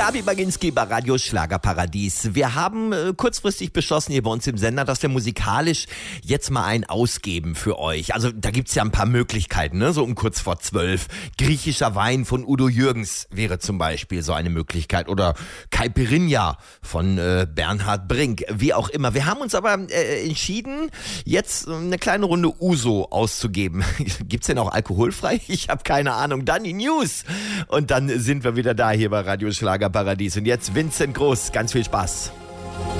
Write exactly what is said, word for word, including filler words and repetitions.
Gabi Baginski bei Radio Schlagerparadies. Wir haben äh, kurzfristig beschlossen hier bei uns im Sender, dass wir musikalisch jetzt mal einen ausgeben für euch. Also da gibt's ja ein paar Möglichkeiten, ne? So um kurz vor zwölf. Griechischer Wein von Udo Jürgens wäre zum Beispiel so eine Möglichkeit. Oder Caipirinha von äh, Bernhard Brink. Wie auch immer. Wir haben uns aber äh, entschieden, jetzt eine kleine Runde Uso auszugeben. Gibt's denn auch alkoholfrei? Ich habe keine Ahnung. Dann die News. Und dann sind wir wieder da hier bei Radio Schlagerparadies. Und jetzt Vincent Groß. Ganz viel Spaß.